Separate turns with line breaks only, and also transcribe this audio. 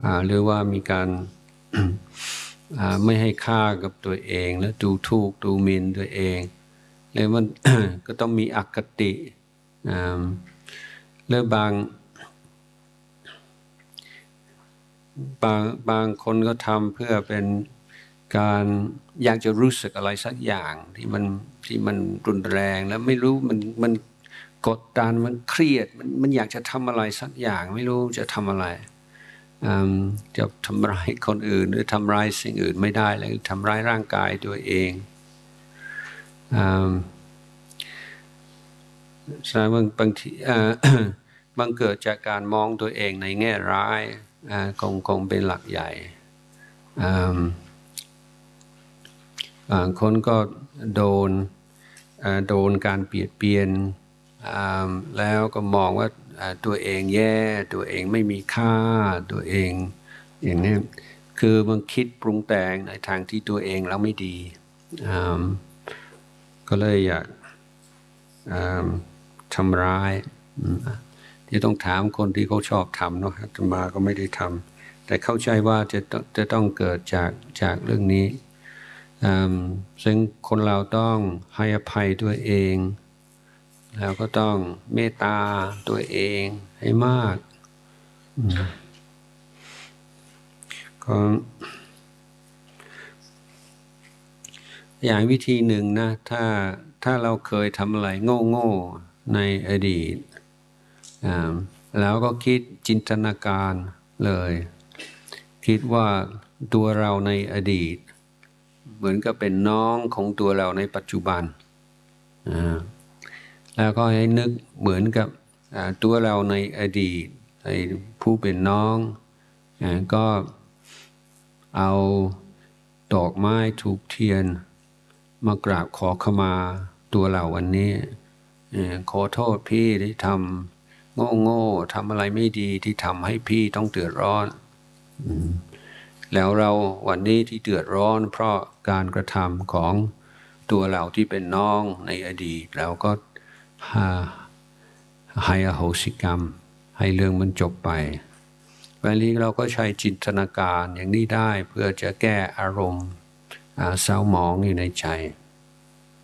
หรือว่ามีการ ไม่ให้ค่ากับตัวเองแล้วดูถูกดูหมิ่นตัวเองแล้วมัน ก็ต้องมีอคติแล้วบางคนก็ทำเพื่อเป็นการอยากจะรู้สึกอะไรสักอย่างที่มันรุนแรงแล้วไม่รู้มันกดดันมันเครียดมันอยากจะทำอะไรสักอย่างไม่รู้จะทำอะไรจะทำร้ายคนอื่นหรือทำร้ายสิ่งอื่นไม่ได้เลยทำร้ายร่างกายตัวเองแสดงว่าบางทีมันเกิดจากการมองตัวเองในแง่ร้ายคงเป็นหลักใหญ่คนก็โดนการเบียดเบียนแล้วก็มองว่าตัวเองแย่ตัวเองไม่มีค่าตัวเองอย่างนี้คือมันคิดปรุงแต่งในทางที่ตัวเองแล้วไม่ดีก็เลยอยากทำร้ายที่ต้องถามคนที่เขาชอบทำเนาะอาตมาก็ไม่ได้ทำแต่เข้าใจว่าจะต้องเกิดจากเรื่องนี้ซึ่งคนเราต้องให้อภัยตัวเองแล้วก็ต้องเมตตาตัวเองให้มากก็อย่างวิธีหนึ่งนะถ้าเราเคยทำอะไรโง่ในอดีตแล้วก็คิดจินตนาการเลยคิดว่าตัวเราในอดีตเหมือนกับเป็นน้องของตัวเราในปัจจุบันแล้วก็ให้นึกเหมือนกับตัวเราในอดีตผู้เป็นน้องก็เอาดอกไม้ถูกเทียนมากราบขอขมาตัวเราวันนี้ขอโทษพี่ที่ทำโง่ทำอะไรไม่ดีที่ทำให้พี่ต้องเดือดร้อนแล้วเราวันนี้ที่เดือดร้อนเพราะการกระทำของตัวเราที่เป็นน้องในอดีตเราก็ให้อโหสิกรรมให้เรื่องมันจบไปวันนี้เราก็ใช้จินตนาการอย่างนี้ได้เพื่อจะแก้อารมณ์เศร้าหมองอยู่ในใจ